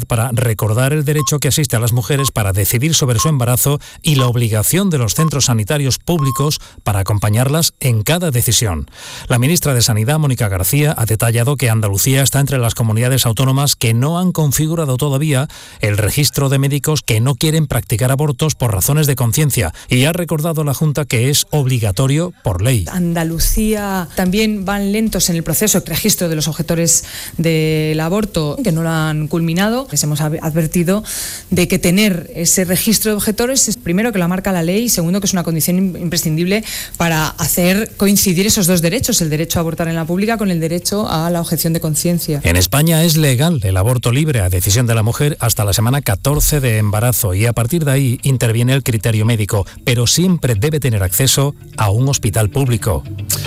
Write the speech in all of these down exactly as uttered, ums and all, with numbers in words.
Sánchez para recordar el derecho que asiste a las mujeres para decidir sobre su embarazo y la obligación de los centros sanitarios públicos para acompañarlas en cada decisión. La ministra de Sanidad, Mónica García, ha detallado que Andalucía está entre las comunidades autónomas que no han configurado todavía el registro de médicos que no quieren practicar abortos por razones de conciencia, y ha recordado a la Junta que es obligatorio por ley. Andalucía también van lentos en el proceso de registro de los objetores del aborto, que no lo han culminado. Les hemos advertido de que tener ese registro de objetores es, primero, que lo marca la ley, y segundo, que es una condición imprescindible para hacer coincidir esos dos derechos, el derecho a abortar en la pública con el derecho a la objeción de conciencia. En España es legal el aborto libre a decisión de la mujer hasta la semana catorce de embarazo, y a partir de ahí interviene el criterio médico, pero siempre debe tener acceso a un hospital público.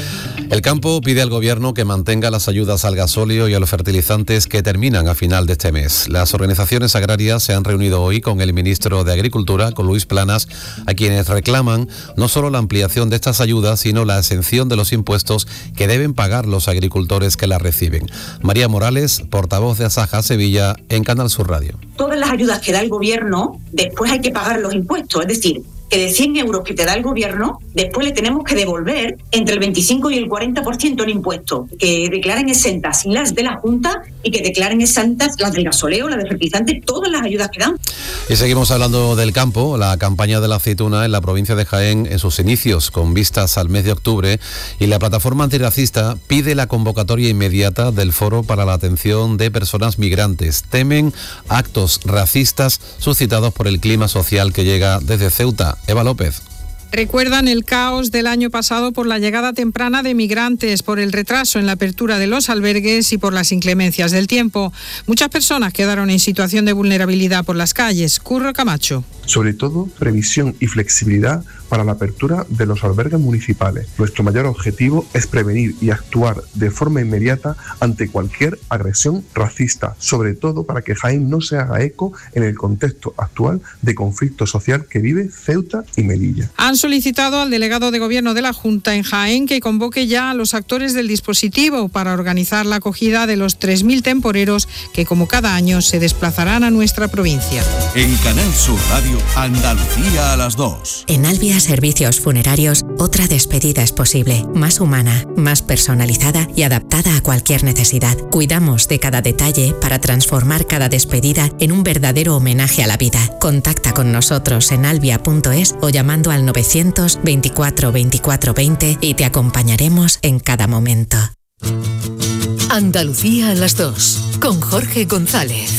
El campo pide al gobierno que mantenga las ayudas al gasóleo y a los fertilizantes que terminan a final de este mes. Las organizaciones agrarias se han reunido hoy con el ministro de Agricultura, con Luis Planas, a quienes reclaman no solo la ampliación de estas ayudas, sino la exención de los impuestos que deben pagar los agricultores que las reciben. María Morales, portavoz de Asaja Sevilla, en Canal Sur Radio. Todas las ayudas que da el gobierno, después hay que pagar los impuestos, es decir, que de cien euros que te da el gobierno, después le tenemos que devolver entre el veinticinco y el cuarenta por ciento en impuestos, que declaren exentas las de la Junta y que declaren exentas las del gasoleo, las de fertilizantes, todas las ayudas que dan. Y seguimos hablando del campo. La campaña de la aceituna en la provincia de Jaén en sus inicios, con vistas al mes de octubre, y la plataforma antirracista pide la convocatoria inmediata del foro para la atención de personas migrantes. Temen actos racistas suscitados por el clima social que llega desde Ceuta. Eva López. Recuerdan el caos del año pasado por la llegada temprana de migrantes, por el retraso en la apertura de los albergues y por las inclemencias del tiempo. Muchas personas quedaron en situación de vulnerabilidad por las calles. Curro Camacho. Sobre todo, previsión y flexibilidad para la apertura de los albergues municipales. Nuestro mayor objetivo es prevenir y actuar de forma inmediata ante cualquier agresión racista, sobre todo para que Jaén no se haga eco en el contexto actual de conflicto social que vive Ceuta y Melilla. Han solicitado al delegado de Gobierno de la Junta en Jaén que convoque ya a los actores del dispositivo para organizar la acogida de los tres mil temporeros que, como cada año, se desplazarán a nuestra provincia. En Canal Sur Radio, Andalucía a las dos. En Albia Servicios Funerarios, otra despedida es posible, más humana, más personalizada y adaptada a cualquier necesidad. Cuidamos de cada detalle para transformar cada despedida en un verdadero homenaje a la vida. Contacta con nosotros en albia punto es o llamando al novecientos veinticuatro veinticuatro veinte y te acompañaremos en cada momento. Andalucía a las dos, con Jorge González.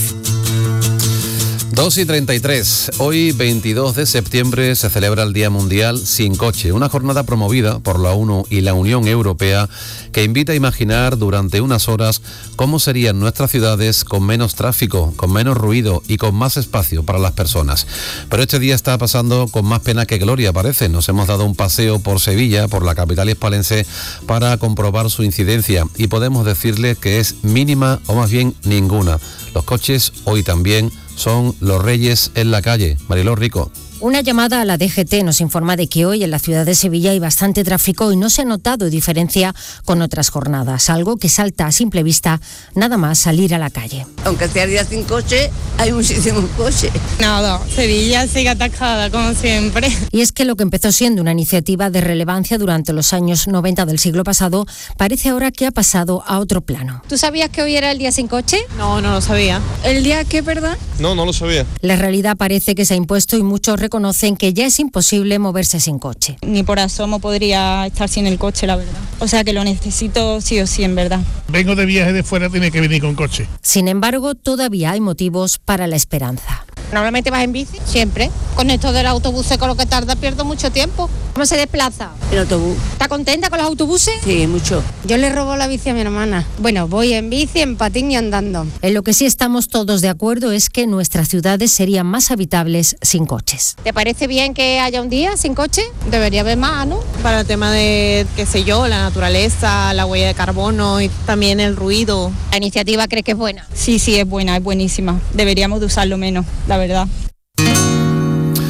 dos y treinta y tres. Hoy, veintidós de septiembre, se celebra el Día Mundial Sin Coche, una jornada promovida por la ONU y la Unión Europea que invita a imaginar durante unas horas cómo serían nuestras ciudades con menos tráfico, con menos ruido y con más espacio para las personas. Pero este día está pasando con más pena que gloria, parece. Nos hemos dado un paseo por Sevilla, por la capital hispalense, para comprobar su incidencia, y podemos decirle que es mínima o más bien ninguna. Los coches hoy también son los reyes en la calle. Mariló Rico. Una llamada a la D G T nos informa de que hoy en la ciudad de Sevilla hay bastante tráfico y no se ha notado diferencia con otras jornadas, algo que salta a simple vista nada más salir a la calle. Aunque sea día sin coche, hay muchísimos coches. Nada, Sevilla sigue atascada como siempre. Y es que lo que empezó siendo una iniciativa de relevancia durante los años noventa del siglo pasado, parece ahora que ha pasado a otro plano. ¿Tú sabías que hoy era el día sin coche? No, no lo sabía. ¿El día qué, perdón? No, no lo sabía. La realidad parece que se ha impuesto y muchos reconocen que ya es imposible moverse sin coche. Ni por asomo podría estar sin el coche, la verdad. O sea que lo necesito sí o sí, en verdad. Vengo de viaje de fuera, tiene que venir con coche. Sin embargo, todavía hay motivos para la esperanza. ¿Normalmente vas en bici? Siempre. Con esto del autobús, con lo que tarda, pierdo mucho tiempo. ¿Cómo se desplaza? En autobús. ¿Está contenta con los autobuses? Sí, mucho. Yo le robo la bici a mi hermana. Bueno, voy en bici, en patín y andando. En lo que sí estamos todos de acuerdo es que nuestras ciudades serían más habitables sin coches. ¿Te parece bien que haya un día sin coche? Debería haber más, ¿no? Para el tema de, qué sé yo, la naturaleza, la huella de carbono y también el ruido. ¿La iniciativa crees que es buena? Sí, sí, es buena, es buenísima. Deberíamos de usarlo menos, la verdad.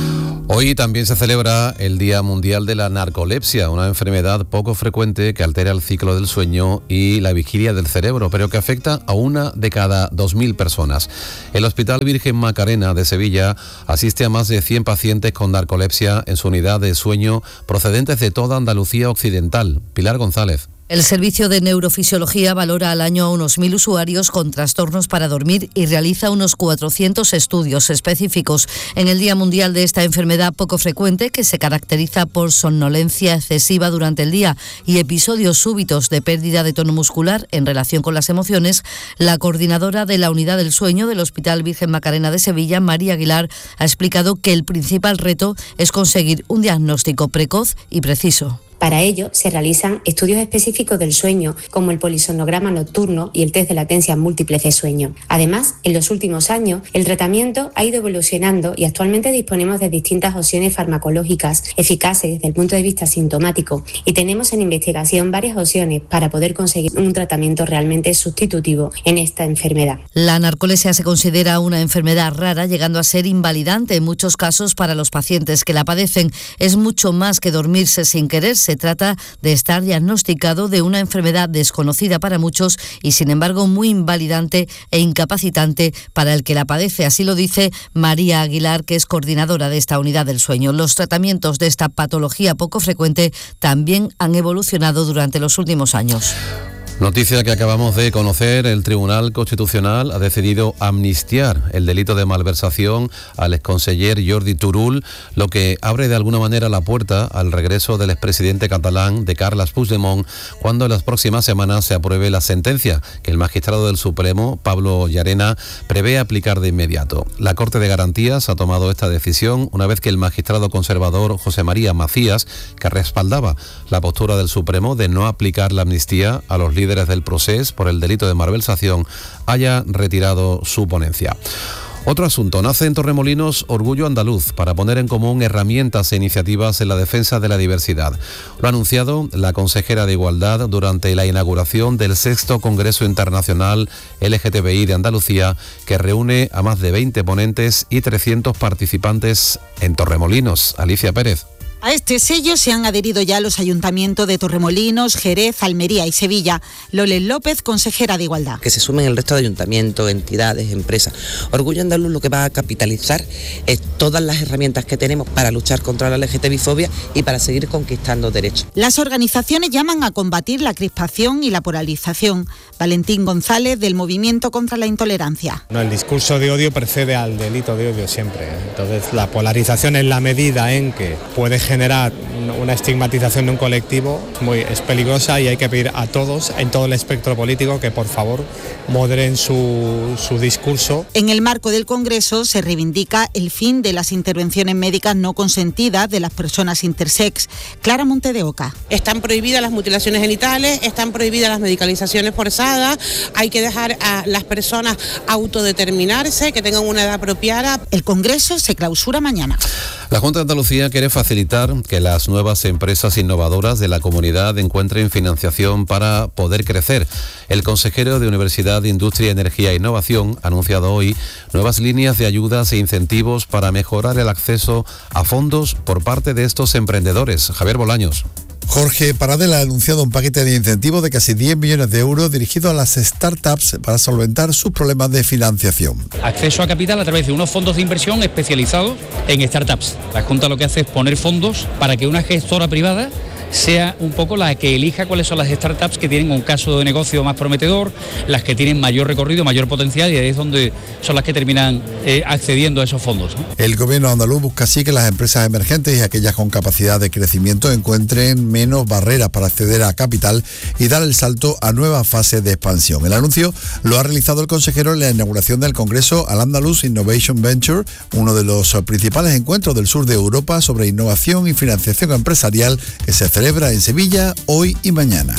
Hoy también se celebra el Día Mundial de la Narcolepsia, una enfermedad poco frecuente que altera el ciclo del sueño y la vigilia del cerebro, pero que afecta a una de cada dos mil personas. El Hospital Virgen Macarena de Sevilla asiste a más de cien pacientes con narcolepsia en su unidad de sueño procedentes de toda Andalucía occidental. Pilar González. El Servicio de Neurofisiología valora al año a unos mil usuarios con trastornos para dormir y realiza unos cuatrocientos estudios específicos. En el Día Mundial de esta enfermedad poco frecuente, que se caracteriza por somnolencia excesiva durante el día y episodios súbitos de pérdida de tono muscular en relación con las emociones, la coordinadora de la Unidad del Sueño del Hospital Virgen Macarena de Sevilla, María Aguilar, ha explicado que el principal reto es conseguir un diagnóstico precoz y preciso. Para ello se realizan estudios específicos del sueño, como el polisomnograma nocturno y el test de latencia múltiple de sueño. Además, en los últimos años, el tratamiento ha ido evolucionando y actualmente disponemos de distintas opciones farmacológicas eficaces desde el punto de vista sintomático y tenemos en investigación varias opciones para poder conseguir un tratamiento realmente sustitutivo en esta enfermedad. La narcolepsia se considera una enfermedad rara, llegando a ser invalidante en muchos casos para los pacientes que la padecen. Es mucho más que dormirse sin querer. Se trata de estar diagnosticado de una enfermedad desconocida para muchos y, sin embargo, muy invalidante e incapacitante para el que la padece. Así lo dice María Aguilar, que es coordinadora de esta unidad del sueño. Los tratamientos de esta patología poco frecuente también han evolucionado durante los últimos años. Noticia que acabamos de conocer: el Tribunal Constitucional ha decidido amnistiar el delito de malversación al exconseller Jordi Turull, lo que abre de alguna manera la puerta al regreso del expresidente catalán de Carles Puigdemont cuando en las próximas semanas se apruebe la sentencia que el magistrado del Supremo, Pablo Llarena, prevé aplicar de inmediato. La Corte de Garantías ha tomado esta decisión una vez que el magistrado conservador José María Macías, que respaldaba la postura del Supremo de no aplicar la amnistía a los líderes del procés por el delito de malversación, haya retirado su ponencia. Otro asunto: nace en Torremolinos Orgullo Andaluz para poner en común herramientas e iniciativas en la defensa de la diversidad. Lo ha anunciado la consejera de Igualdad durante la inauguración del sexto Congreso Internacional L G T B I de Andalucía, que reúne a más de veinte ponentes y trescientos participantes en Torremolinos. Alicia Pérez. A este sello se han adherido ya los ayuntamientos de Torremolinos, Jerez, Almería y Sevilla. Loles López, consejera de Igualdad. Que se sumen el resto de ayuntamientos, entidades, empresas. Orgullo Andaluz lo que va a capitalizar es todas las herramientas que tenemos para luchar contra la L G T B I fobia y para seguir conquistando derechos. Las organizaciones llaman a combatir la crispación y la polarización. Valentín González, del Movimiento contra la Intolerancia. No, el discurso de odio precede al delito de odio siempre. Entonces, la polarización, en la medida en que puede generar una estigmatización de un colectivo, muy, es peligrosa, y hay que pedir a todos, en todo el espectro político, que por favor moderen su, su discurso. En el marco del Congreso se reivindica el fin de las intervenciones médicas no consentidas de las personas intersex. Clara Monte de Oca. Están prohibidas las mutilaciones genitales, están prohibidas las medicalizaciones forzadas, hay que dejar a las personas autodeterminarse, que tengan una edad apropiada. El Congreso se clausura mañana. La Junta de Andalucía quiere facilitar que las nuevas empresas innovadoras de la comunidad encuentren financiación para poder crecer. El consejero de Universidad, Industria, Energía e Innovación ha anunciado hoy nuevas líneas de ayudas e incentivos para mejorar el acceso a fondos por parte de estos emprendedores. Javier Bolaños. Jorge Paradela ha anunciado un paquete de incentivos de casi diez millones de euros dirigido a las startups para solventar sus problemas de financiación. Acceso a capital a través de unos fondos de inversión especializados en startups. La Junta lo que hace es poner fondos para que una gestora privada sea un poco la que elija cuáles son las startups que tienen un caso de negocio más prometedor, las que tienen mayor recorrido, mayor potencial, y ahí es donde son las que terminan eh, accediendo a esos fondos, ¿no? El gobierno andaluz busca así que las empresas emergentes y aquellas con capacidad de crecimiento encuentren menos barreras para acceder a capital y dar el salto a nuevas fases de expansión. El anuncio lo ha realizado el consejero en la inauguración del Congreso Al Andalus Innovation Venture, uno de los principales encuentros del sur de Europa sobre innovación y financiación empresarial, que se celebra en Sevilla hoy y mañana.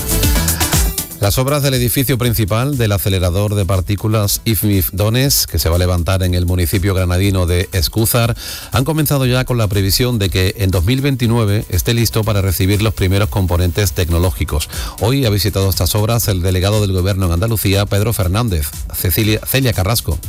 Las obras del edificio principal del acelerador de partículas I F M I F Dones, que se va a levantar en el municipio granadino de Escúzar, han comenzado ya con la previsión de que en dos mil veintinueve esté listo para recibir los primeros componentes tecnológicos. Hoy ha visitado estas obras el delegado del Gobierno en Andalucía, Pedro Fernández. Cecilia, Celia Carrasco.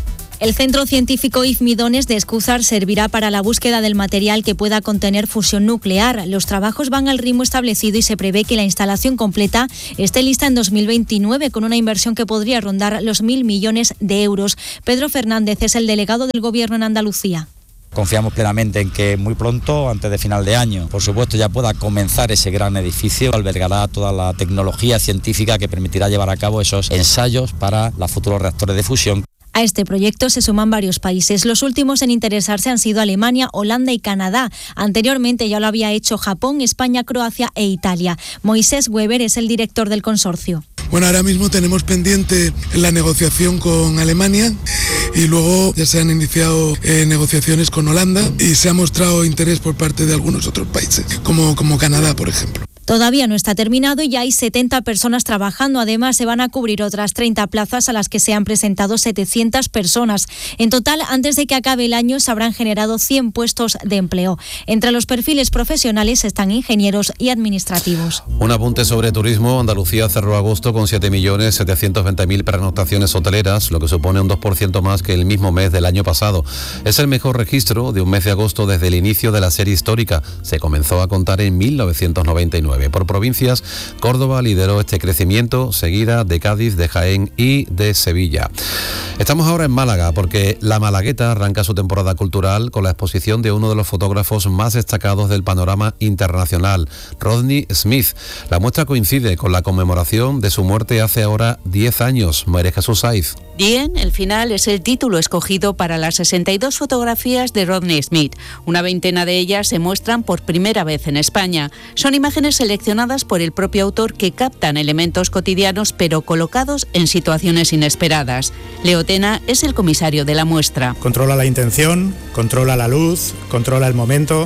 El Centro Científico I F Midones de Escúzar servirá para la búsqueda del material que pueda contener fusión nuclear. Los trabajos van al ritmo establecido y se prevé que la instalación completa esté lista en dos mil veintinueve, con una inversión que podría rondar los mil millones de euros. Pedro Fernández es el delegado del Gobierno en Andalucía. Confiamos plenamente en que muy pronto, antes de final de año, por supuesto, ya pueda comenzar ese gran edificio. Albergará toda la tecnología científica que permitirá llevar a cabo esos ensayos para los futuros reactores de fusión. A este proyecto se suman varios países. Los últimos en interesarse han sido Alemania, Holanda y Canadá. Anteriormente ya lo había hecho Japón, España, Croacia e Italia. Moisés Weber es el director del consorcio. Bueno, ahora mismo tenemos pendiente la negociación con Alemania y luego ya se han iniciado eh, negociaciones con Holanda y se ha mostrado interés por parte de algunos otros países, como, como Canadá, por ejemplo. Todavía no está terminado y ya hay setenta personas trabajando. Además, se van a cubrir otras treinta plazas a las que se han presentado setecientas personas. En total, antes de que acabe el año, se habrán generado cien puestos de empleo. Entre los perfiles profesionales están ingenieros y administrativos. Un apunte sobre turismo. Andalucía cerró agosto con siete millones setecientos veinte mil pernoctaciones hoteleras, lo que supone un dos por ciento más que el mismo mes del año pasado. Es el mejor registro de un mes de agosto desde el inicio de la serie histórica. Se comenzó a contar en mil novecientos noventa y nueve. Por provincias, Córdoba lideró este crecimiento, seguida de Cádiz, de Jaén y de Sevilla. Estamos ahora en Málaga porque La Malagueta arranca su temporada cultural con la exposición de uno de los fotógrafos más destacados del panorama internacional, Rodney Smith. La muestra coincide con la conmemoración de su muerte hace ahora diez años. María Jesús Saiz. Bien, el final es el título escogido para las sesenta y dos fotografías de Rodney Smith. Una veintena de ellas se muestran por primera vez en España. Son imágenes seleccionadas por el propio autor que captan elementos cotidianos pero colocados en situaciones inesperadas. Leo Tena es el comisario de la muestra. Controla la intención, controla la luz, controla el momento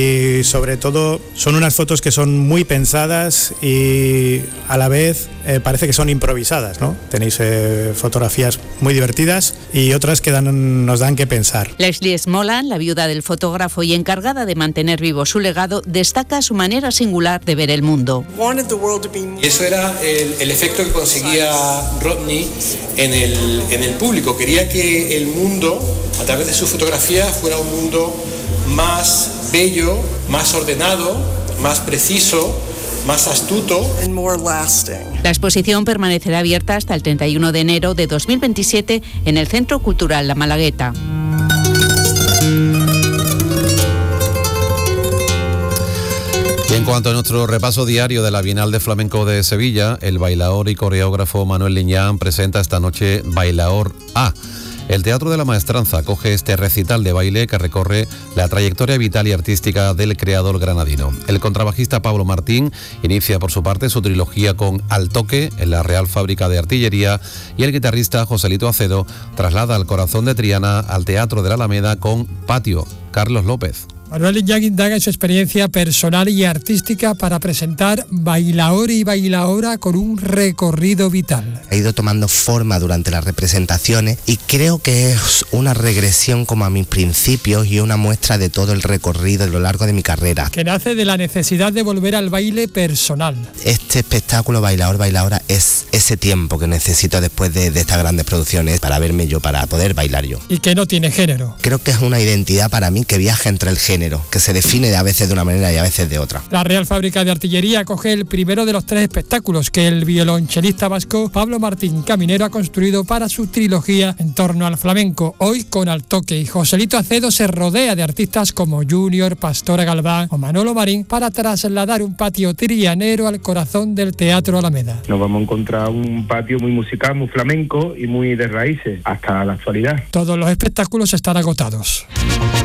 y sobre todo son unas fotos que son muy pensadas y a la vez eh, parece que son improvisadas, ¿no? Tenéis eh, fotografías muy divertidas y otras que dan, nos dan que pensar. Leslie Smolan, la viuda del fotógrafo y encargada de mantener vivo su legado, destaca su manera singular de ver el mundo. Eso era el, el efecto que conseguía Rodney en el, en el público. Quería que el mundo, a través de su fotografía, fuera un mundo más bello, más ordenado, más preciso, más astuto. La exposición permanecerá abierta hasta el treinta y uno de enero de dos mil veintisiete en el Centro Cultural La Malagueta. Y en cuanto a nuestro repaso diario de la Bienal de Flamenco de Sevilla, el bailaor y coreógrafo Manuel Liñán presenta esta noche Bailaor A. El Teatro de la Maestranza acoge este recital de baile que recorre la trayectoria vital y artística del creador granadino. El contrabajista Pablo Martín inicia por su parte su trilogía con Al Toque en la Real Fábrica de Artillería y el guitarrista Joselito Acedo traslada al corazón de Triana al Teatro de la Alameda con Patio. Carlos López. Manuel Liñán indaga en su experiencia personal y artística para presentar Bailaor y Bailaora con un recorrido vital. He ido tomando forma durante las representaciones y creo que es una regresión como a mis principios y una muestra de todo el recorrido a lo largo de mi carrera. Que nace de la necesidad de volver al baile personal. Este espectáculo Bailaor, Bailaora es ese tiempo que necesito después de, de estas grandes producciones para verme yo, para poder bailar yo. Y que no tiene género. Creo que es una identidad para mí que viaja entre el género, que se define a veces de una manera y a veces de otra. La Real Fábrica de Artillería acoge el primero de los tres espectáculos que el violonchelista vasco Pablo Martín Caminero ha construido para su trilogía en torno al flamenco, hoy con Al Toque, y Joselito Acedo se rodea de artistas como Junior, Pastora Galván o Manolo Marín para trasladar un patio trianero al corazón del Teatro Alameda. Nos vamos a encontrar un patio muy musical, muy flamenco y muy de raíces hasta la actualidad. Todos los espectáculos están agotados.